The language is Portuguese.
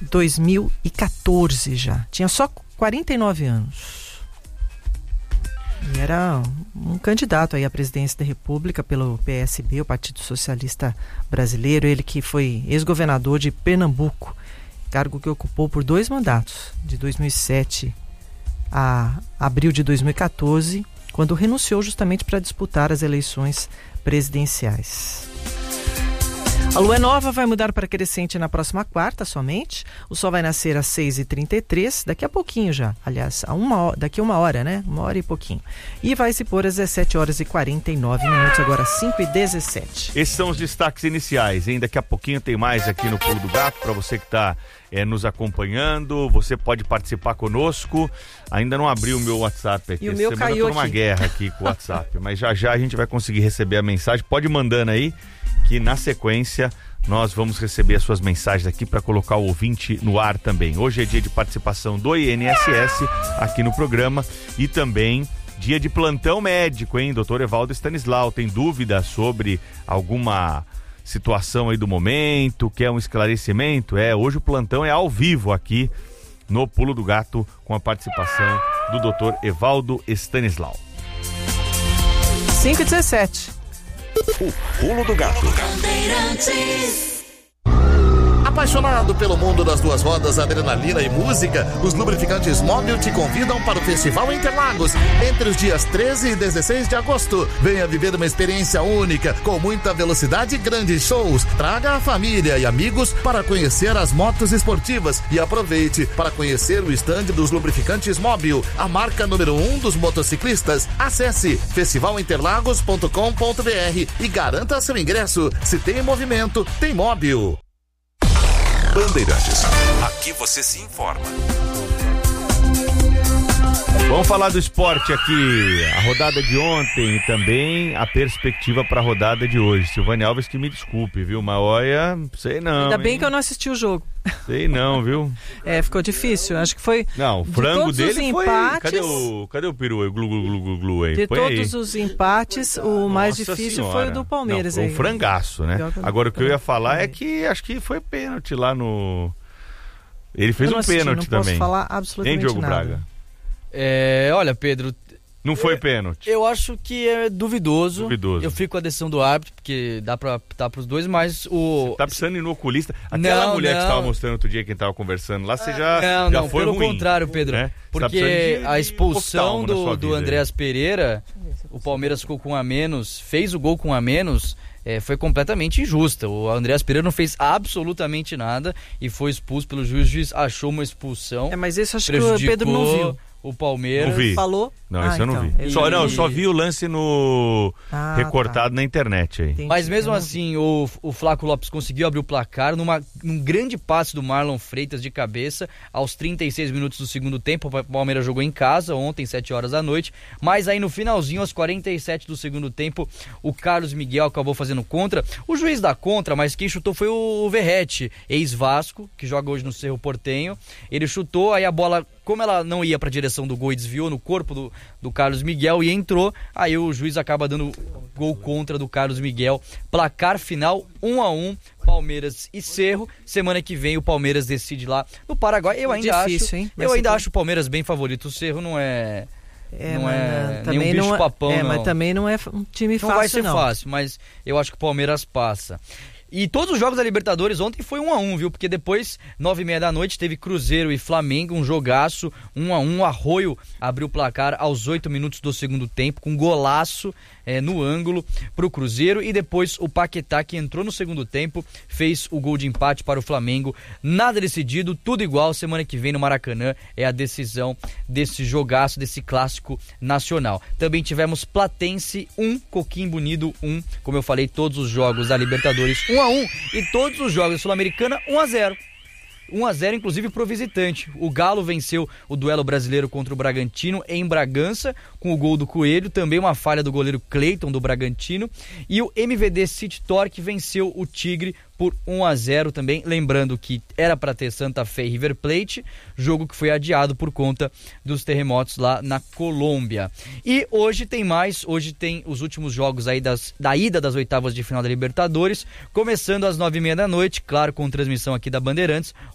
2014 já. Tinha só 49 anos. E era um candidato aí à presidência da República pelo PSB, o Partido Socialista Brasileiro. Ele que foi ex-governador de Pernambuco, cargo que ocupou por 2 mandatos, de 2007 a abril de 2014, quando renunciou justamente para disputar as eleições presidenciais. A lua nova vai mudar para crescente na próxima quarta somente. O sol vai nascer às 6h33, daqui a pouquinho já. Aliás, daqui a 1 hora, né? 1 hora e pouquinho. E vai se pôr às 17h49, agora 5h17. Esses são os destaques iniciais, hein? Daqui a pouquinho tem mais aqui no Pulo do Gato, para você que está nos acompanhando. Você pode participar conosco. Ainda não abri o meu WhatsApp aqui. E o meu semana caiu eu tô numa guerra aqui com o WhatsApp, mas já a gente vai conseguir receber a mensagem. Pode ir mandando aí, que na sequência nós vamos receber as suas mensagens aqui para colocar o ouvinte no ar também. Hoje é dia de participação do INSS aqui no programa e também dia de plantão médico, hein? Dr. Evaldo Stanislau, tem dúvida sobre alguma situação aí do momento, quer um esclarecimento? Hoje o plantão é ao vivo aqui no Pulo do Gato com a participação do Dr. Evaldo Stanislau. 5h17. O Pulo do Gato. Apaixonado pelo mundo das duas rodas, adrenalina e música, os lubrificantes Móbil te convidam para o Festival Interlagos entre os dias 13 e 16 de agosto. Venha viver uma experiência única, com muita velocidade e grandes shows. Traga a família e amigos para conhecer as motos esportivas e aproveite para conhecer o estande dos lubrificantes Móbil, a marca número 1 dos motociclistas. Acesse festivalinterlagos.com.br e garanta seu ingresso. Se tem movimento, tem Móbil. Bandeirantes. Aqui você se informa. Vamos falar do esporte aqui. A rodada de ontem e também a perspectiva para a rodada de hoje. Silvânia Alves, que me desculpe, viu? Mas olha, sei não. Ainda bem que eu não assisti o jogo. Sei não, viu? Ficou difícil. Acho que foi. Não, o frango dele foi. Empates, Cadê o peru aí? Glu, glu, glu, glu, glu aí. De põe todos aí. os empates, o mais Nossa difícil senhora. foi o do Palmeiras. Não, foi aí. um frangaço, né? Agora o que eu ia falar é que acho que foi pênalti lá no. Ele fez um pênalti também. Não posso falar absolutamente Diogo nada. Braga? Olha, Pedro... Não foi pênalti? Eu acho que é duvidoso. Eu fico com a decisão do árbitro, porque dá pra optar pros dois, mas o... Você tá precisando ir no oculista. Aquela mulher que você tava mostrando outro dia, quem tava conversando lá, você já foi pelo ruim. Contrário, Pedro. Né? Porque a expulsão do Andreas Pereira, o Palmeiras ficou com um a menos, fez o gol com um a menos... foi completamente injusta. O Andreas Pereira não fez absolutamente nada e foi expulso pelo juiz. O juiz achou uma expulsão. Mas isso acho que o Pedro não viu. O Palmeiras. Não vi. Falou? Não, isso eu não vi. Eu só vi o lance no recortado na internet aí. Entendi. Mas mesmo assim, o Flaco Lopes conseguiu abrir o placar num grande passe do Marlon Freitas de cabeça aos 36 minutos do segundo tempo. O Palmeiras jogou em casa ontem, 7 horas da noite. Mas aí no finalzinho, aos 47 do segundo tempo, o Carlos Miguel acabou fazendo contra. O juiz da contra, mas quem chutou foi o Verratti, ex-Vasco, que joga hoje no Cerro Porteño. Ele chutou, aí a bola, como ela não ia para a direção do gol e desviou no corpo do Carlos Miguel e entrou, aí o juiz acaba dando gol contra do Carlos Miguel. Placar final 1-1, Palmeiras e Cerro. Semana que vem o Palmeiras decide lá no Paraguai. Eu ainda acho o Palmeiras bem favorito. O Cerro não é nenhum bicho-papão, não. Mas também não é um time fácil, não. Vai ser fácil, mas eu acho que o Palmeiras passa. E todos os jogos da Libertadores ontem foi 1-1, viu? Porque depois, 9h30 da noite, teve Cruzeiro e Flamengo, um jogaço, 1-1. Arroio abriu o placar aos 8 minutos do segundo tempo, com golaço no ângulo pro Cruzeiro. E depois o Paquetá, que entrou no segundo tempo, fez o gol de empate para o Flamengo. Nada decidido, tudo igual. Semana que vem no Maracanã é a decisão desse jogaço, desse clássico nacional. Também tivemos Platense 1, Coquimbo Unido 1. Como eu falei, todos os jogos da Libertadores 1-1 e todos os jogos da Sul-Americana 1-0. 1-0, inclusive pro visitante. O Galo venceu o duelo brasileiro contra o Bragantino em Bragança, com o gol do Coelho, também uma falha do goleiro Cleiton do Bragantino. E o MVD City Torque venceu o Tigre por 1-0 também, lembrando que era para ter Santa Fé e River Plate, jogo que foi adiado por conta dos terremotos lá na Colômbia. E hoje tem mais, hoje tem os últimos jogos aí da ida das oitavas de final da Libertadores, começando às 9h30 da noite, claro, com transmissão aqui da Bandeirantes.